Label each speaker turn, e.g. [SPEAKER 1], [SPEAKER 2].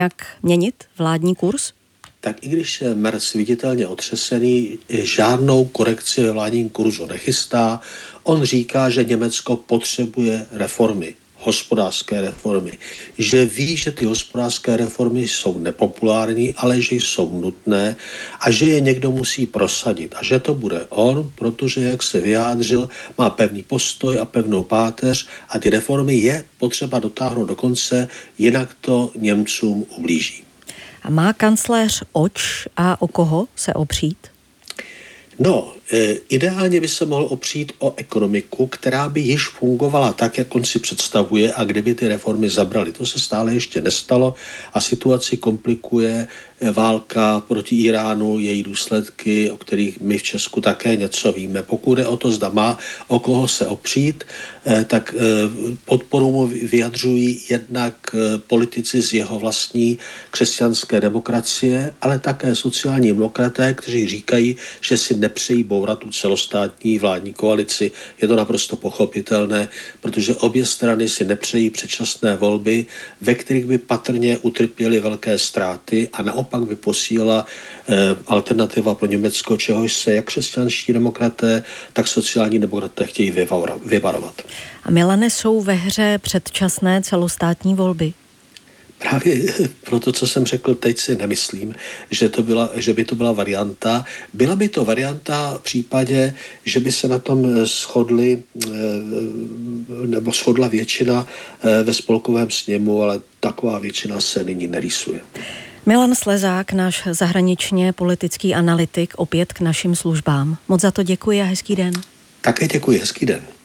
[SPEAKER 1] jak měnit vládní kurz?
[SPEAKER 2] Tak i když je Merz viditelně otřesený, žádnou korekci ve vládním kurzu nechystá. On říká, že Německo potřebuje reformy, hospodářské reformy. Že ví, že ty hospodářské reformy jsou nepopulární, ale že jsou nutné a že je někdo musí prosadit. A že to bude on, protože, jak se vyjádřil, má pevný postoj a pevnou páteř a ty reformy je potřeba dotáhnout do konce, jinak to Němcům ublíží.
[SPEAKER 1] A má kancléř oč a o koho se opřít?
[SPEAKER 2] No, ideálně by se mohl opřít o ekonomiku, která by již fungovala tak, jak on si představuje a kdyby ty reformy zabraly. To se stále ještě nestalo a situaci komplikuje válka proti Iránu, její důsledky, o kterých my v Česku také něco víme. Pokud je o to, zda má o koho se opřít, tak podporu mu vyjadřují jednak politici z jeho vlastní křesťanské demokracie, ale také sociální demokraté, kteří říkají, že si nepřejí bourat tu celostátní vládní koalici. Je to naprosto pochopitelné, protože obě strany si nepřejí předčasné volby, ve kterých by patrně utrpěly velké ztráty a naopak by posílala alternativa pro Německo, čehož se jak křesťanští demokraté, tak sociální demokraté chtějí vyvarovat.
[SPEAKER 1] A Milane, jsou ve hře předčasné celostátní volby?
[SPEAKER 2] Právě proto, co jsem řekl, teď si nemyslím, že by to byla varianta. Byla by to varianta v případě, že by se na tom shodla většina ve spolkovém sněmu, ale taková většina se nyní nerýsuje.
[SPEAKER 1] Milan Slezák, náš zahraničně politický analytik, opět k našim službám. Moc za to děkuji a hezký den.
[SPEAKER 2] Také děkuji, hezký den.